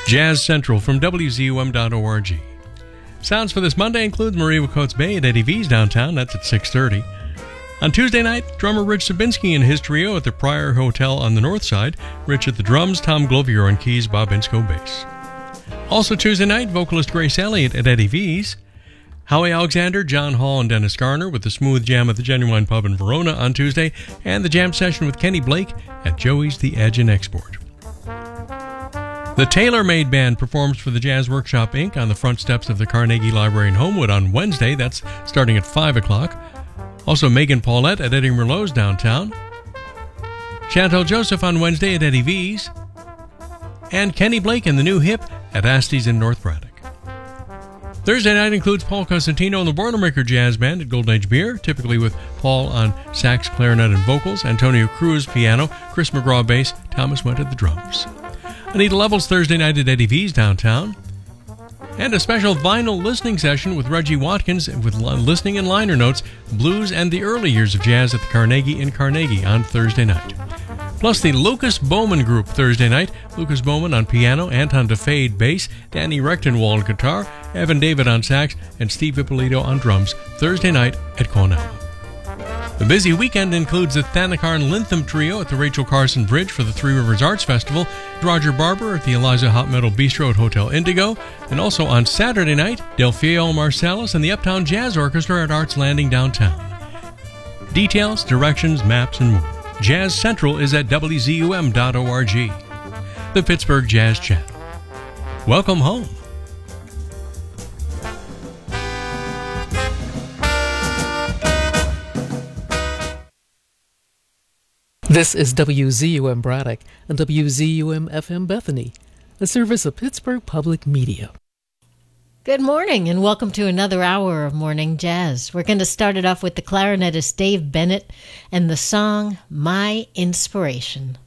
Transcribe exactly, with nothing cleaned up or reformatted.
Jazz Central from W Z U M dot org. Sounds for this Monday includes Maria Coates Bay at Eddie V's downtown. That's at six thirty. On Tuesday night, drummer Rich Sabinski and his trio at the Prior Hotel on the north side. Rich at the drums, Tom Glovier on keys, Bob Insko bass. Also Tuesday night, vocalist Grace Elliott at Eddie V's. Howie Alexander, John Hall, and Dennis Garner with the Smooth Jam at the Genuine Pub in Verona on Tuesday, and the jam session with Kenny Blake at Joey's The Edge and Export. The Tailor-Made Band performs for the Jazz Workshop, Incorporated on the front steps of the Carnegie Library in Homewood on Wednesday. That's starting at five o'clock. Also, Megan Paulette at Eddie Merlot's downtown. Chantel Joseph on Wednesday at Eddie V's. And Kenny Blake and the New Hip at Asty's in North Braddock. Thursday night includes Paul Cosentino and the Boilermaker Jazz Band at Golden Age Beer, typically with Paul on sax, clarinet, and vocals, Antonio Cruz piano, Chris McGraw bass, Thomas Went at the drums. Anita Levels Thursday night at Eddie V's downtown. And a special vinyl listening session with Reggie Watkins with listening and liner notes, blues and the early years of jazz at the Carnegie in Carnegie on Thursday night. Plus the Lucas Bowman Group Thursday night. Lucas Bowman on piano, Anton DeFade bass, Danny Rechtenwald guitar, Evan David on sax, and Steve Ippolito on drums Thursday night at Cornell. The busy weekend includes the Thanakarn Lintham Trio at the Rachel Carson Bridge for the Three Rivers Arts Festival, Roger Barber at the Eliza Hot Metal Bistro at Hotel Indigo, and also on Saturday night, Delfeo Marsalis and the Uptown Jazz Orchestra at Arts Landing downtown. Details, directions, maps, and more. Jazz Central is at W Z U M dot org. The Pittsburgh Jazz Channel. Welcome home. This is W Z U M Braddock and W Z U M F M Bethany, a service of Pittsburgh Public Media. Good morning and welcome to another hour of Morning Jazz. We're going to start it off with the clarinetist Dave Bennett and the song My Inspiration.